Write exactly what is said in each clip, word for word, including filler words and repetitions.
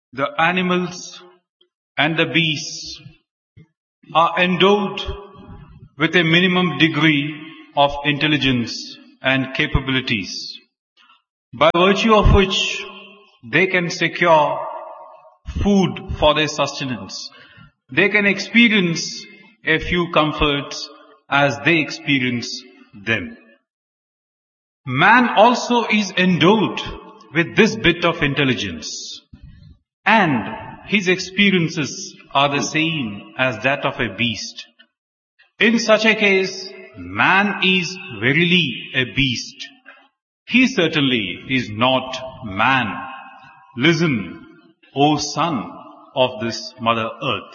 The animals and the beasts are endowed with a minimum degree of intelligence and capabilities, by virtue of which they can secure food for their sustenance. They can experience a few comforts as they experience them. Man also is endowed with this bit of intelligence, and his experiences are the same as that of a beast. In such a case, man is verily a beast. He certainly is not man. Listen, O son of this Mother Earth.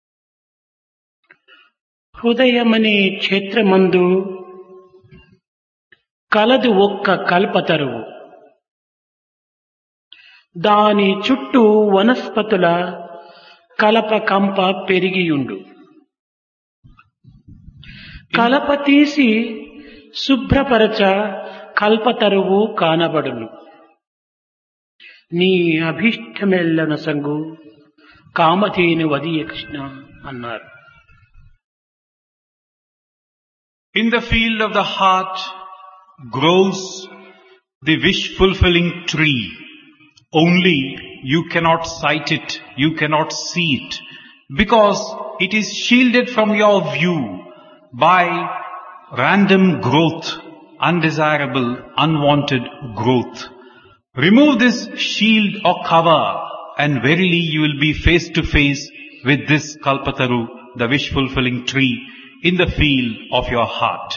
హృదయమనే క్షేత్రమందు కలదు ఒక్క కల్పతరువు, దాని చుట్టూ వనస్పతుల కలప కంప పెరిగియుండు. కలప తీసి శుభ్రపరచ కల్పతరువు కానబడును. నీ అభీష్టమెల్లన సంగు కామధేను వదియ కృష్ణ అన్నారు. In the field of the heart grows the wish-fulfilling tree. Only you cannot sight it, you cannot see it, because it is shielded from your view by random growth, undesirable, unwanted growth. Remove this shield or cover, and verily you will be face to face with this Kalpataru, the wish-fulfilling tree, in the field of your heart.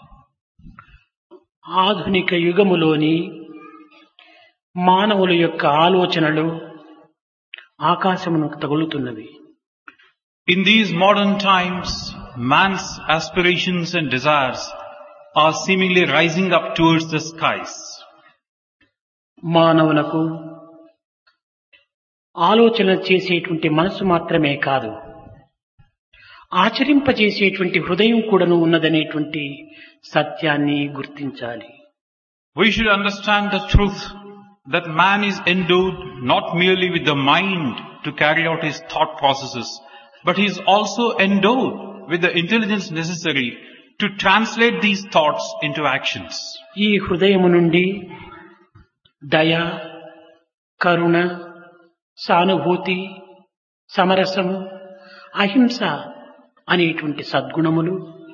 ఆధునిక యుగములోని మానవుల యొక్క ఆలోచనలు ఆకాశమునకు తగులుతున్నవి. In these modern times, man's aspirations and desires are seemingly rising up towards the skies. మానవులకు ఆలోచన చేసేటువంటి మనసు మాత్రమే కాదు, ఆచరింపజేసేటువంటి హృదయం కూడాను ఉన్నదనేటువంటి సత్యాన్ని గుర్తించాలి. We should understand the truth that man is endowed not merely with the mind to carry out his thought processes, but he is also endowed with the intelligence necessary to translate these thoughts into actions. ఈ హృదయము నుండి దయ, కరుణ, సానుభూతి, సమరసము, అహింస అనేటువంటి సద్గుణములు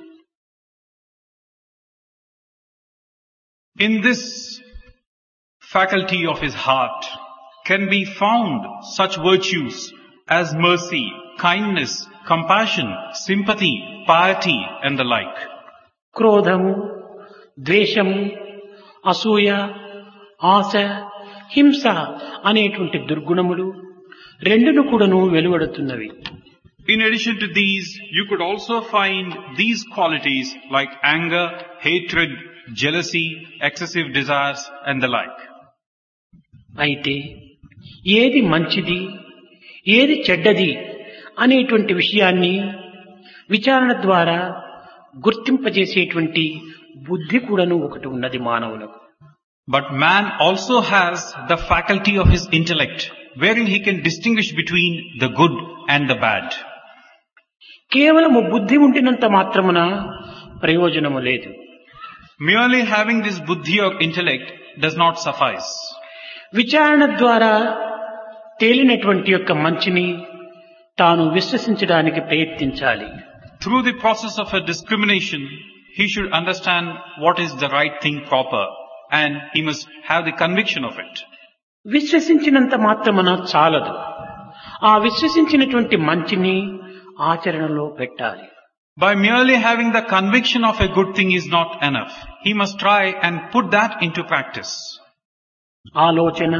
in this faculty of his heart can be found such virtues as mercy, kindness, compassion, sympathy, piety and the like. క్రోధము, ద్వేషము, అసూయ, ఆశ, హింస అనేటువంటి దుర్గుణములు రెండును కూడాను వెలువడుతున్నవి. In addition to these, you could also find these qualities like anger, hatred, jealousy, excessive desires and the like. అయితే ఏది మంచిది, ఏది చెడ్డది అనేటువంటి విషయాన్ని విచారణ ద్వారా గుర్తింపజేసేటువంటి బుద్ధి కూడాను ఒకటి ఉన్నది మానవులకు. But man also has the faculty of his intellect, wherein he can distinguish between the good and the bad. కేవలము బుద్ధి ఉండినంత మాత్రమున ప్రయోజనము లేదు. Merely having this buddhi or intellect does not suffice. విచారణ ద్వారా తేలినటువంటి యొక్క మంచిని తాను విశ్వసించడానికి ప్రయత్నించాలి. Through the process of a discrimination, he should understand what is the right thing proper, and he must have the conviction of it. విశ్వసించినంత మాత్రమున చాలదు. ఆ విశ్వసించినటువంటి మంచిని ఆచరణలో పెట్టాలి. By merely having the conviction of a good thing is not enough. He must try and put that into practice. ఆలోచన,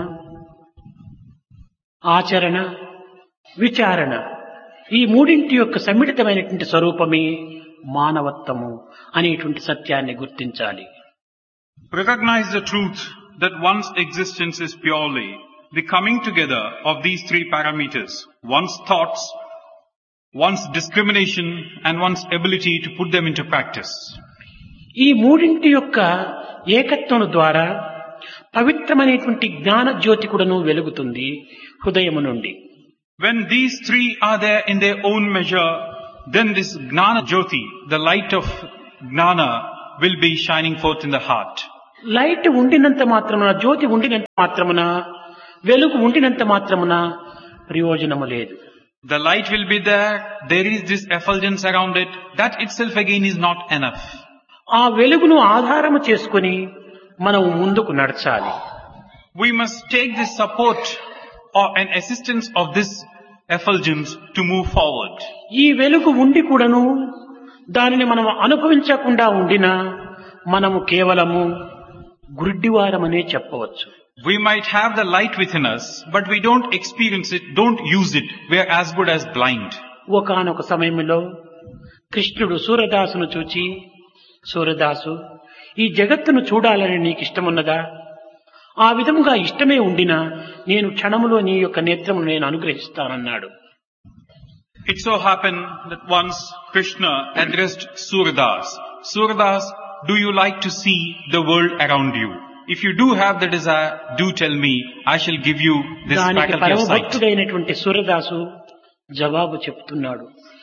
ఆచరణ, విచారణ ఈ మూడింటి యొక్క సమ్మిళితమైనటువంటి స్వరూపమే మానవత్వము అనేటువంటి సత్యాన్ని గుర్తించాలి. Recognize the truth that one's existence is purely the coming together of these three parameters: one's thoughts, one's discrimination and one's ability to put them into practice. ఈ మూడింటి యొక్క ఏకత్వం ద్వారా పవిత్రమైనటువంటి జ్ఞాన జ్యోతి కూడాను వెలుగుతుంది హృదయము నుండి. When these three are there in their own measure, then this Gnana Jyoti, the light of Gnana, will be shining forth in the heart. Light ఉండినంత మాత్రమున, జ్యోతి ఉండినంత మాత్రమున, వెలుగు ఉండినంత మాత్రమున ప్రయోజనము లేదు. The light will be there, there is this effulgence around it, that itself again is not enough. ఆ వెలుగును ఆధారము చేసుకొని మనం ముందుకు నడచాలి. We must take this support or an assistance of this effulgence to move forward. ఈ వెలుగు ఉండి కూడాను దానిని మనం అనుభవించకుండా ఉండినా మనము కేవలము గుడ్డివారమనే చెప్పవచ్చు. We might have the light within us, but we don't experience it, don't use it. We are as good as blind. ఒకానొక సమయంలో కృష్ణుడు సూరదాసును చూచి, సూరదాసు, ఈ జగత్తును చూడాలని నీకు ఇష్టమున్నదా? ఆ విధముగా ఇష్టమే ఉండినా నేను క్షణములో నీ యొక్క నేత్రమును నేను అనుగ్రహిస్తానన్నాడు. It so happened that once Krishna addressed Suradas. Suradas, do you like to see the world around you? If you do have the desire, do tell me, I shall give you this దానికి faculty of పరమ sight. భక్తుడైనటువంటి సూరదాసు జవాబు చెప్తున్నాడు,